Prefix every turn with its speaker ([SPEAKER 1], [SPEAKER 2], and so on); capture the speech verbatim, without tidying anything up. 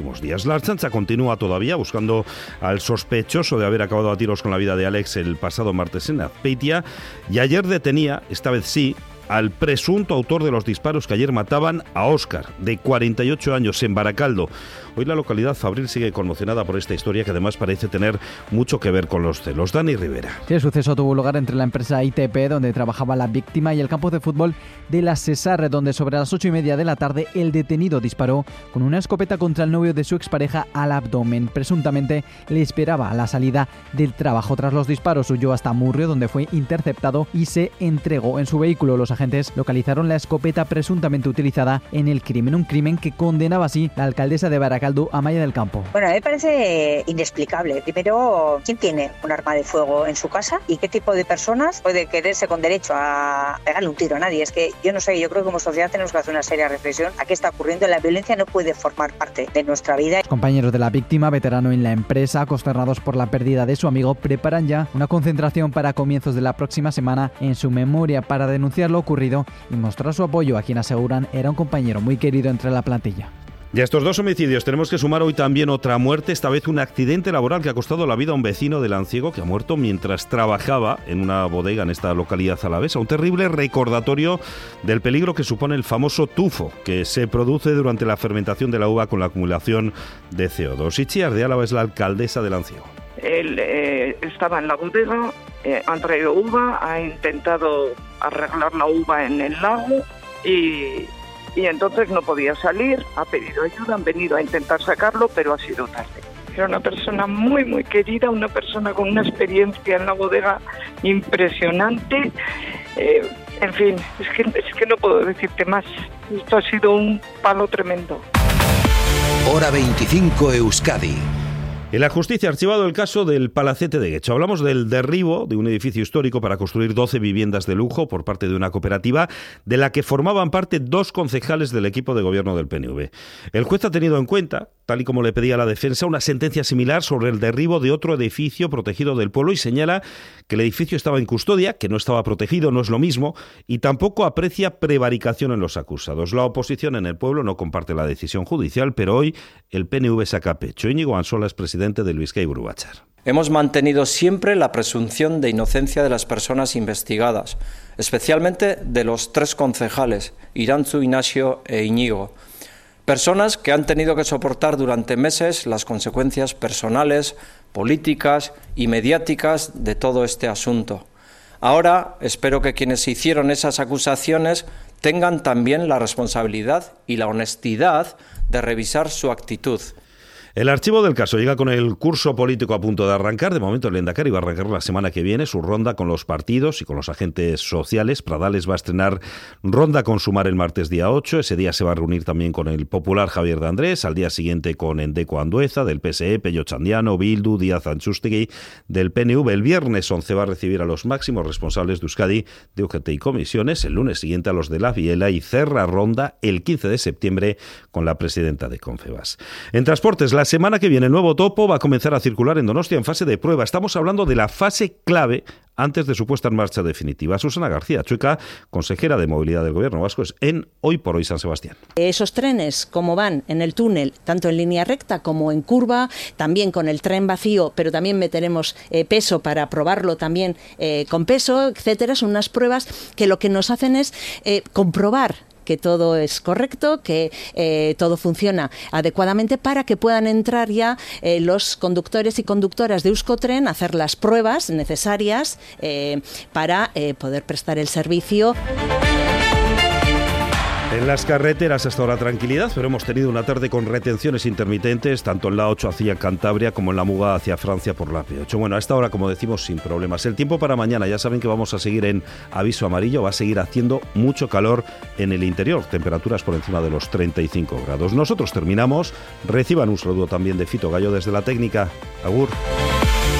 [SPEAKER 1] últimos días. La Ertzaintza continúa todavía buscando al sospechoso de haber acabado a tiros con la vida de Alex el pasado martes en Azpeitia, y ayer detenía, esta vez sí, al presunto autor de los disparos que ayer mataban a Óscar, de cuarenta y ocho años, en Baracaldo. Hoy la localidad fabril sigue conmocionada por esta historia, que además parece tener mucho que ver con los celos. Dani Rivera.
[SPEAKER 2] Sí, el suceso tuvo lugar entre la empresa I T P, donde trabajaba la víctima, y el campo de fútbol de la Cesar, donde sobre las ocho y media de la tarde el detenido disparó con una escopeta contra el novio de su expareja al abdomen. Presuntamente le esperaba a la salida del trabajo. Tras los disparos huyó hasta Murrio, donde fue interceptado y se entregó en su vehículo. Los agentes localizaron la escopeta presuntamente utilizada en el crimen, un crimen que condenaba así la alcaldesa de Baracaldo, Amaia del Campo.
[SPEAKER 3] Bueno, a mí me parece inexplicable. Primero, ¿quién tiene un arma de fuego en su casa y qué tipo de personas puede quererse con derecho a pegarle un tiro a nadie? Es que yo no sé, yo creo que como sociedad tenemos que hacer una seria reflexión a qué está ocurriendo. La violencia no puede formar parte de nuestra vida.
[SPEAKER 2] Compañeros de la víctima, veterano en la empresa, consternados por la pérdida de su amigo, preparan ya una concentración para comienzos de la próxima semana en su memoria para denunciar lo ocurrido y mostrar su apoyo a quien aseguran era un compañero muy querido entre la plantilla.
[SPEAKER 1] Y a estos dos homicidios tenemos que sumar hoy también otra muerte, esta vez un accidente laboral que ha costado la vida a un vecino de Lanciego, que ha muerto mientras trabajaba en una bodega en esta localidad alavesa. Un terrible recordatorio del peligro que supone el famoso tufo, que se produce durante la fermentación de la uva con la acumulación de C O dos. Itziar de Álava es la alcaldesa de Lanciego.
[SPEAKER 4] Él eh, estaba en la bodega, eh, han traído uva, ha intentado arreglar la uva en el lago y... Y entonces no podía salir, ha pedido ayuda, han venido a intentar sacarlo, pero ha sido tarde. Era una persona muy, muy querida, una persona con una experiencia en la bodega impresionante. Eh, en fin, es que, es que no puedo decirte más. Esto ha sido un palo tremendo.
[SPEAKER 5] Hora veinticinco Euskadi.
[SPEAKER 1] En la justicia ha archivado el caso del Palacete de Guecho. Hablamos del derribo de un edificio histórico para construir doce viviendas de lujo por parte de una cooperativa de la que formaban parte dos concejales del equipo de gobierno del P N V. El juez ha tenido en cuenta, tal y como le pedía la defensa, una sentencia similar sobre el derribo de otro edificio protegido del pueblo y señala que el edificio estaba en custodia, que no estaba protegido, no es lo mismo, y tampoco aprecia prevaricación en los acusados. La oposición en el pueblo no comparte la decisión judicial, pero hoy el P N V saca pecho. Íñigo Ansola es presidente del Bizkai Buru Batzar.
[SPEAKER 6] Hemos mantenido siempre la presunción de inocencia de las personas investigadas, especialmente de los tres concejales, Irantzu, Ignacio e Íñigo. Personas que han tenido que soportar durante meses las consecuencias personales, políticas y mediáticas de todo este asunto. Ahora espero que quienes hicieron esas acusaciones tengan también la responsabilidad y la honestidad de revisar su actitud.
[SPEAKER 1] El archivo del caso llega con el curso político a punto de arrancar. De momento el Lehendakari va a arrancar la semana que viene su ronda con los partidos y con los agentes sociales. Pradales va a estrenar ronda con Sumar el martes día ocho. Ese día se va a reunir también con el popular Javier de Andrés. Al día siguiente con Endeco Andueza, del P S E, Pello Chandiano, Bildu, Díaz Antxustegui, del P N V. El viernes once va a recibir a los máximos responsables de Euskadi, de U G T y comisiones. El lunes siguiente a los de la Biela y cerra ronda el quince de septiembre con la presidenta de Confebas. En transportes, la La semana que viene el nuevo topo va a comenzar a circular en Donostia en fase de prueba. Estamos hablando de la fase clave antes de su puesta en marcha definitiva. Susana García Chueca, consejera de Movilidad del Gobierno Vasco, es en Hoy por Hoy San Sebastián.
[SPEAKER 7] Esos trenes, como van en el túnel, tanto en línea recta como en curva, también con el tren vacío, pero también meteremos eh, peso para probarlo también eh, con peso, etcétera. Son unas pruebas que lo que nos hacen es eh, comprobar que todo es correcto, que eh, todo funciona adecuadamente para que puedan entrar ya eh, los conductores y conductoras de Euskotren a hacer las pruebas necesarias eh, para eh, poder prestar el servicio.
[SPEAKER 1] En las carreteras hasta ahora tranquilidad, pero hemos tenido una tarde con retenciones intermitentes, tanto en la ocho hacia Cantabria como en la Muga hacia Francia por la P ocho. Bueno, a esta hora, como decimos, sin problemas. El tiempo para mañana, ya saben que vamos a seguir en aviso amarillo, va a seguir haciendo mucho calor en el interior, temperaturas por encima de los treinta y cinco grados. Nosotros terminamos, reciban un saludo también de Fito Gallo desde la técnica. Agur.